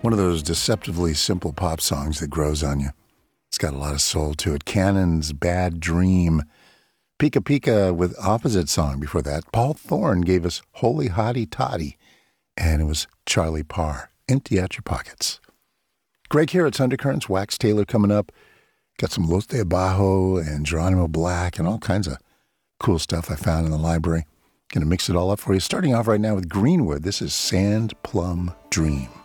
One of those deceptively simple pop songs that grows on you. It's got a lot of soul to it. Cannon's Bad Dream. Pika Pika with opposite song before that. Paul Thorne gave us Holy Hottie Toddy. And it was Charlie Parr, Empty Out Your Pockets. Greg here at Undercurrents, Wax Taylor coming up. Got some Los de Abajo and Geronimo Black and all kinds of cool stuff I found in the library. Going to mix it all up for you. Starting off right now with Greenwood. This is Sand Plum Dream.